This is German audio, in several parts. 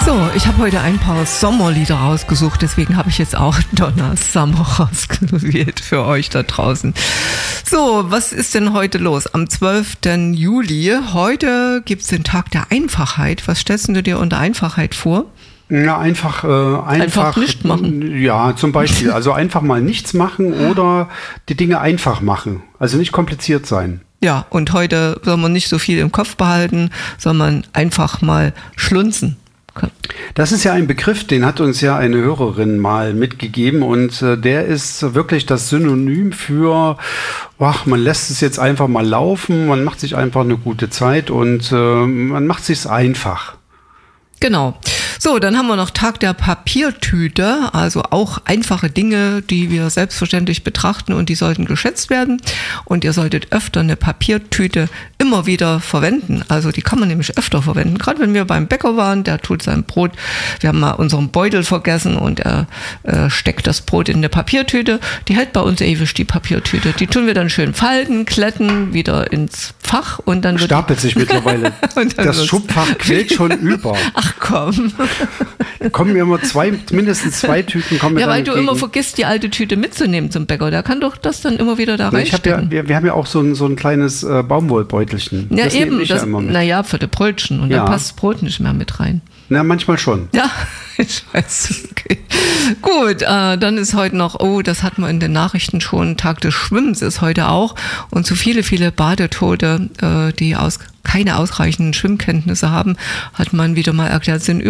So, ich habe heute ein paar Sommerlieder rausgesucht, deswegen habe ich jetzt auch Donna Summer rausgewählt für euch da draußen. So, was ist denn heute los? Am 12. Juli, heute gibt es den Tag der Einfachheit. Was stellst du dir unter Einfachheit vor? Ja, einfach nicht machen. Ja, zum Beispiel. Also einfach mal nichts machen oder die Dinge einfach machen. Also nicht kompliziert sein. Ja, und heute soll man nicht so viel im Kopf behalten, sondern einfach mal schlunzen. Das ist ja ein Begriff, den hat uns ja eine Hörerin mal mitgegeben und der ist wirklich das Synonym für, man lässt es jetzt einfach mal laufen, man macht sich einfach eine gute Zeit und man macht sich's einfach. Genau. So, dann haben wir noch Tag der Papiertüte, also auch einfache Dinge, die wir selbstverständlich betrachten und die sollten geschätzt werden. Und ihr solltet öfter eine Papiertüte immer wieder verwenden. Also die kann man nämlich öfter verwenden. Gerade wenn wir beim Bäcker waren, der tut sein Brot, wir haben mal unseren Beutel vergessen und er steckt das Brot in eine Papiertüte. Die hält bei uns ewig, die Papiertüte. Die tun wir dann schön falten, gletten, wieder ins Fach und dann stapelt sich mittlerweile. Das Schubfach quillt schon über. Ach komm. Kommen mir immer mindestens zwei Tüten. Ja, weil du immer vergisst, die alte Tüte mitzunehmen zum Bäcker. Der kann doch das dann immer wieder da reinstecken. Wir haben ja auch so ein kleines Baumwollbeutelchen. Ja, das eben. nehme ich ja immer mit. Naja, für die Brötchen. Und dann passt das Brot nicht mehr mit rein. Na, manchmal schon. Ja, ich weiß. Okay. Gut, dann ist heute noch, das hatten wir in den Nachrichten schon, Tag des Schwimmens ist heute auch. Und so viele Badetote, die keine ausreichenden Schwimmkenntnisse haben, hat man wieder mal erklärt, sind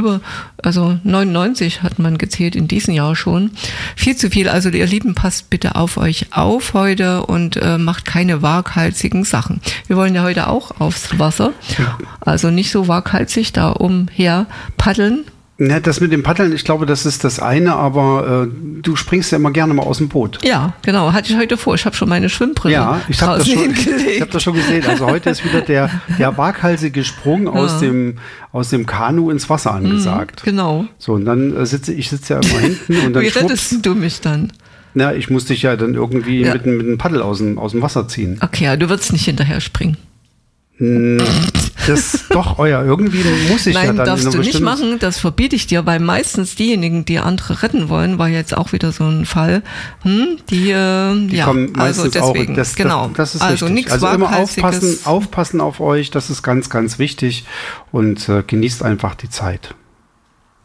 99 hat man gezählt in diesem Jahr schon. Viel zu viel. Also ihr Lieben, passt bitte auf euch auf heute und macht keine waghalsigen Sachen. Wir wollen ja heute auch aufs Wasser. Also nicht so waghalsig da umher paddeln. Ja, das mit dem Paddeln, ich glaube, das ist das eine, aber du springst ja immer gerne mal aus dem Boot. Ja, genau, hatte ich heute vor. Ich habe schon meine Schwimmbrille ich habe das schon gesehen. Also heute ist wieder der waghalsige Sprung aus dem Kanu ins Wasser angesagt. Genau. So, und dann sitze ja immer hinten. Und dann wie rettest du mich dann? Na, ich muss dich ja dann irgendwie mit einem Paddel aus dem Wasser ziehen. Okay, ja, du wirst nicht hinterher springen. Das doch, irgendwie muss ich ja dann. Nein, darfst du nicht machen, das verbiete ich dir, weil meistens diejenigen, die andere retten wollen, war jetzt auch wieder so ein Fall, die kommen meistens also deswegen, auch, genau. Das ist also richtig. Also immer aufpassen auf euch, das ist ganz, ganz wichtig und genießt einfach die Zeit.